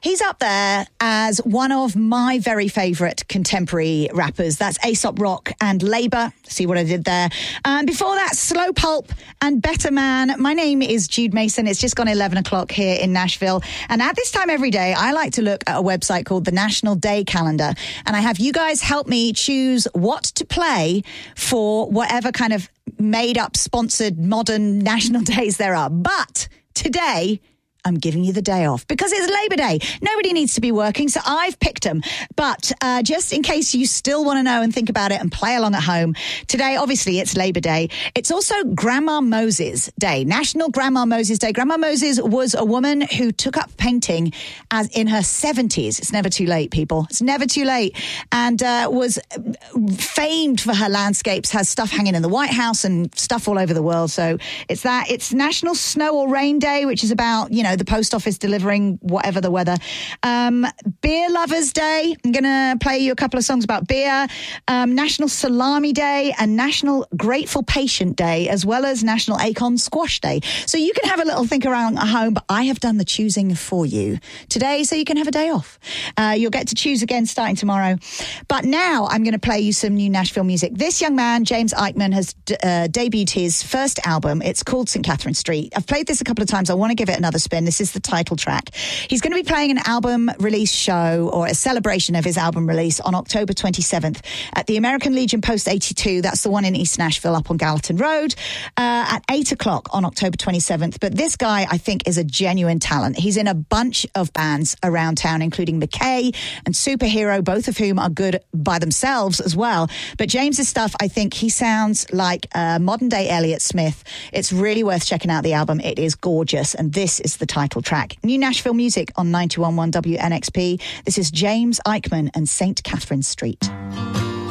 He's up there as one of my very favourite contemporary rappers. That's Aesop Rock and Labour. See what I did there? Before that, Slow Pulp and Better Man. My name is Jude Mason. It's just gone 11 o'clock here in Nashville. And at this time every day, I like to look at a website called the National Day Calendar. And I have you guys help me choose what to play for whatever kind of made-up, sponsored, modern national days there are. But today, I'm giving you the day off because it's Labor Day. Nobody needs to be working, so I've picked them. But just in case you still want to know and think about it and play along at home, today, obviously, it's Labor Day. It's also Grandma Moses Day, National Grandma Moses Day. Grandma Moses was a woman who took up painting as in her 70s. It's never too late, people. It's never too late. And was famed for her landscapes, has stuff hanging in the White House and stuff all over the world. So it's that. It's National Snow or Rain Day, which is about, the post office delivering whatever the weather. Beer Lovers Day. I'm going to play you a couple of songs about beer. National Salami Day and National Grateful Patient Day, as well as National Acorn Squash Day. So you can have a little think around at home, but I have done the choosing for you today, so you can have a day off. You'll get to choose again starting tomorrow. But now I'm going to play you some new Nashville music. This young man, James Eichmann, has debuted his first album. It's called St. Catherine Street. I've played this a couple of times. I want to give it another spin. This is the title track. He's going to be playing an album release show or a celebration of his album release on October 27th at the American Legion Post 82. That's the one in East Nashville up on Gallatin Road at 8 o'clock on October 27th. But this guy, I think, is a genuine talent. He's in a bunch of bands around town, including McKay and Superhero, both of whom are good by themselves as well. But James's stuff, I think he sounds like modern day Elliott Smith. It's really worth checking out the album. It is gorgeous. And this is the title track. New Nashville music on 91.1 WNXP. This is James Eichmann and St. Catherine Street.